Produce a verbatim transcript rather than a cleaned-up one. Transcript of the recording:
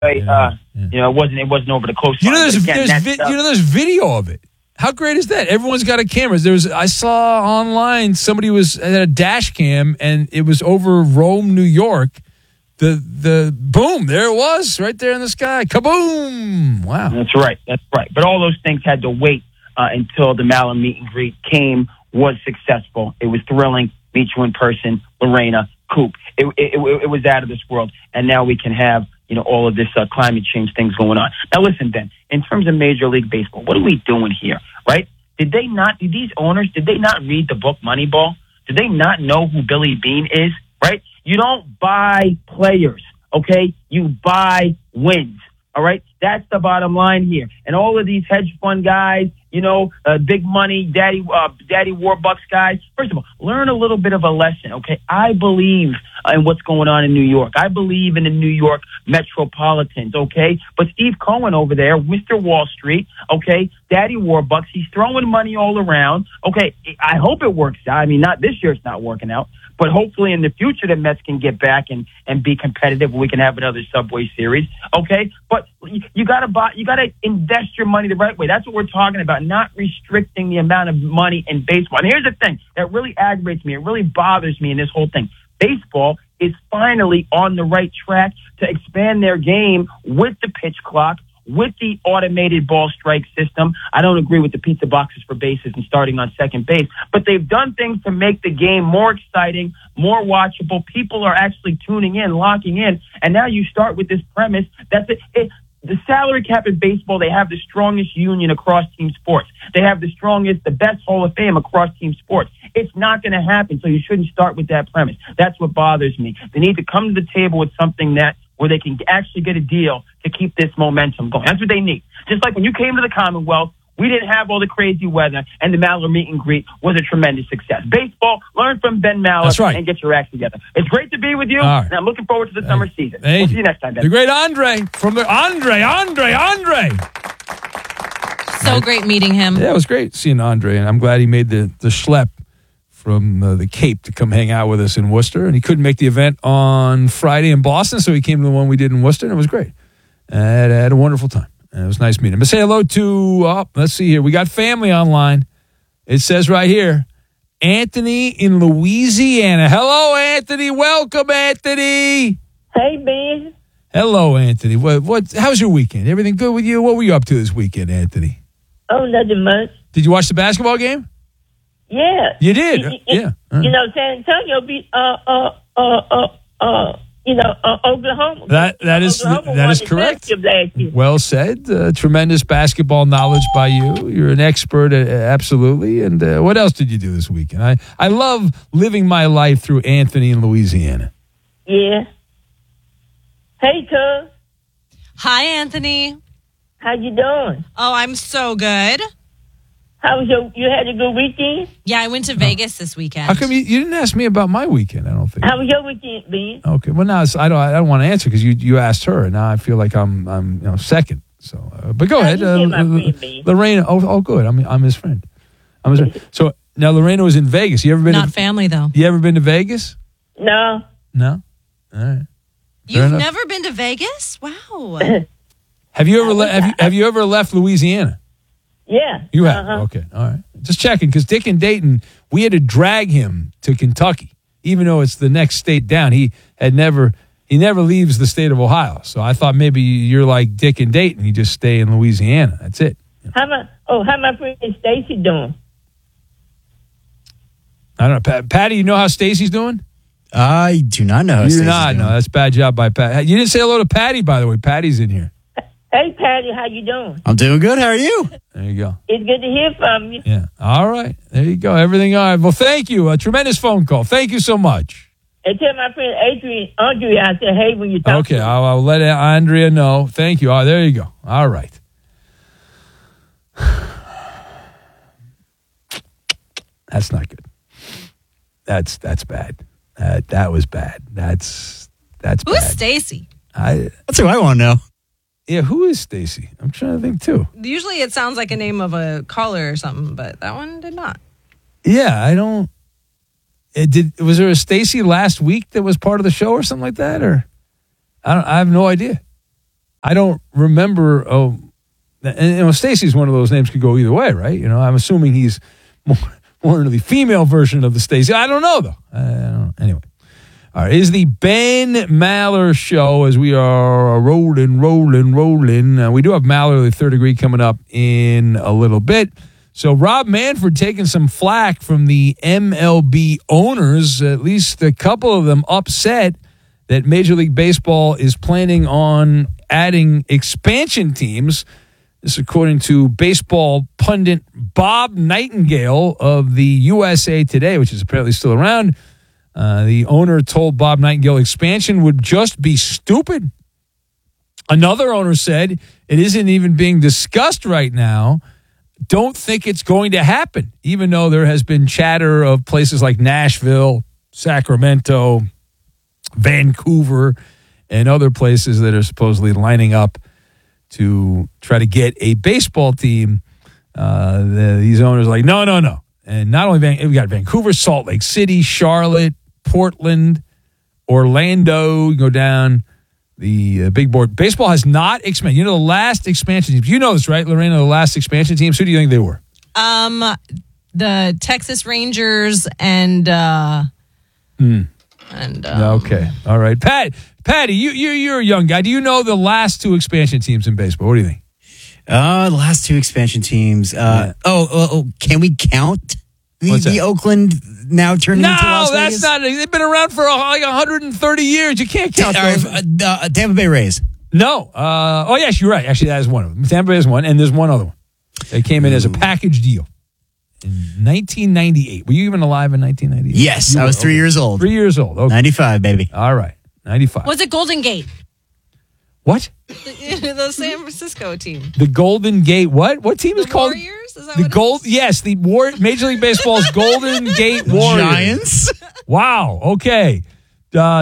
way, uh, yeah. you know, it wasn't it wasn't over the coast. You know, there's, again, there's vi- you know, there's video of it. How great is that? Everyone's got a camera. There's I saw online somebody was had a dash cam and it was over Rome, New York. The the boom, there it was, right there in the sky. Kaboom! Wow. That's right. That's right. But all those things had to wait uh, until the Malin meet and greet came, was successful. It was thrilling. Meet you in person, Lorena, Coop. It, it, it, it was out of this world. And now we can have, you know, all of this uh, climate change things going on. Now, listen, Ben, in terms of Major League Baseball, what are we doing here, right? Did they not, did these owners, did they not read the book Moneyball? Did they not know who Billy Beane is, right? You don't buy players, okay? You buy wins, all right? That's the bottom line here. And all of these hedge fund guys, you know, uh, big money, daddy, uh, daddy Warbucks guys. First of all, learn a little bit of a lesson, okay? I believe in what's going on in New York. I believe in the New York Metropolitans, okay? But Steve Cohen over there, Mister Wall Street, okay, daddy Warbucks, he's throwing money all around, okay? I hope it works out. I mean, not this year it's not working out, but hopefully in the future the Mets can get back and, and be competitive. We can have another Subway Series, okay? But you, you got to buy, you got to invest your money the right way. That's what we're talking about. Not restricting the amount of money in baseball. And here's the thing that really aggravates me. It really bothers me in this whole thing. Baseball is finally on the right track to expand their game with the pitch clock, with the automated ball strike system. I don't agree with the pizza boxes for bases and starting on second base, but they've done things to make the game more exciting, more watchable. People are actually tuning in, locking in. And now you start with this premise that the, it, the salary cap in baseball, they have the strongest union across team sports. They have the strongest, the best Hall of Fame across team sports. It's not going to happen, so you shouldn't start with that premise. That's what bothers me. They need to come to the table with something that where they can actually get a deal to keep this momentum going. That's what they need. Just like when you came to the Commonwealth, we didn't have all the crazy weather, and the Maller meet and greet was a tremendous success. Baseball, learn from Ben Maller. That's right. And get your act together. It's great to be with you, right. And I'm looking forward to the Thank summer you. season. Thank we'll see you you next time, Ben. The great Andre from the Andre, Andre, Andre. So great meeting him. Yeah, it was great seeing Andre, and I'm glad he made the, the schlep from uh, the Cape to come hang out with us in Worcester. And he couldn't make the event on Friday in Boston, so he came to the one we did in Worcester, and it was great. I had, I had a wonderful time. And it was nice meeting him. But say hello to, oh, let's see here. We got family online. It says right here, Anthony in Louisiana. Hello, Anthony. Welcome, Anthony. Hey, Ben. Hello, Anthony. What? What? How's your weekend? Everything good with you? What were you up to this weekend, Anthony? Oh, nothing much. Did you watch the basketball game? Yeah. You did? It, it, yeah. You know, San Antonio beat, uh, uh, uh, uh, uh, you know, uh, Oklahoma. That That is Oklahoma that won is the correct. championship last year. Well said. Uh, tremendous basketball knowledge by you. You're an expert, uh, absolutely. And uh, what else did you do this weekend? I, I love living my life through Anthony in Louisiana. Yeah. Hey, cuz. Hi, Anthony. How you doing? Oh, I'm so good. How was your, you had a good weekend? Yeah, I went to Vegas this weekend. How come you, you didn't ask me about my weekend? I don't think. How was your weekend, Ben? Okay. Well, now it's, I don't. I don't want to answer because you, you asked her, and now I feel like I'm I'm you know second. So, uh, but go How ahead, you uh, been, my L- friend, Ben? Lorena. Oh, oh, good. I'm I'm his friend. I'm his friend. So now Lorena was in Vegas. You ever been? Not to, family, though. You ever been to Vegas? No. No. All right. Fair You've enough. never been to Vegas? Wow. Have you ever le- have you have you ever left Louisiana? Yeah. You have. Uh-huh. Okay. All right. Just checking because Dick and Dayton, we had to drag him to Kentucky, even though it's the next state down. He had never he never leaves the state of Ohio. So I thought maybe you're like Dick and Dayton. You just stay in Louisiana. That's it. How my oh, how my friend Stacy doing? I don't know. Pat, Patty, you know how Stacy's doing? I do not know how You do Stacey's not. doing. No, that's a bad job by Pat. You didn't say hello to Patty, by the way. Patty's in here. Hey, Patty, how you doing? I'm doing good. How are you? There you go. It's good to hear from you. Yeah. All right. There you go. Everything all right. Well, thank you. A tremendous phone call. Thank you so much. And tell my friend Adrian, Andre, I said, hey, when you talk Okay. to me. I'll, I'll let Andrea know. Thank you. Oh, there you go. All right. That's not good. That's that's bad. That that was bad. That's that's Who's bad. Stacy? I That's who I want to know. yeah. Who is Stacy? I'm trying to think too. Usually it sounds like a name of a caller or something, but that one did not. Yeah, I don't. It did. Was there a Stacy last week that was part of the show or something like that? Or I don't. I have no idea. I don't remember. Oh, and, and you know, Stacy's one of those names could go either way, right? You know, I'm assuming he's more, more into the female version of the Stacy. I don't know though. I don't know. Anyway. All right, it is the Ben Maller Show as we are rolling, rolling, rolling. Uh, we do have Maller, the third degree, coming up in a little bit. So Rob Manfred taking some flack from the M L B owners, at least a couple of them upset that Major League Baseball is planning on adding expansion teams. This is according to baseball pundit Bob Nightingale of the U S A Today, which is apparently still around. Uh, the owner told Bob Nightingale expansion would just be stupid. Another owner said it isn't even being discussed right now. Don't think it's going to happen, even though there has been chatter of places like Nashville, Sacramento, Vancouver, and other places that are supposedly lining up to try to get a baseball team. Uh, the, these owners are like, no, no, no. And not only Van, we got Vancouver, Salt Lake City, Charlotte, Portland, Orlando, you go down the uh, big board. Baseball has not expanded. You know the last expansion teams. You know this, right, Lorena? The last expansion teams. Who do you think they were? Um, the Texas Rangers and uh, mm. and um, okay, all right, Pat. Patty, you you you're a young guy. Do you know the last two expansion teams in baseball? What do you think? Uh, the last two expansion teams. Uh, Yeah. oh, oh, oh, can we count the, What's that? the Oakland now turning No, into Las that's Vegas? not. They've been around for like one hundred thirty years. You can't count All right, those. uh, uh, Tampa Bay Rays. No. Uh, oh, yes, you're right. Actually, that is one of them. Tampa Bay is one, and there's one other one. They came in as a package deal in nineteen ninety-eight. Were you even alive in nineteen ninety-eight? Yes, You I were, was three okay. years old. Three years old. Okay. ninety-five, baby. All right. ninety-five. was it Golden Gate? What? The, the San Francisco team. The Golden Gate. What? What team is The called? Warriors? Is that The what it Gold. is? Yes, the War, Major League Baseball's Golden Gate Warriors. Giants. Wow. Okay. Uh,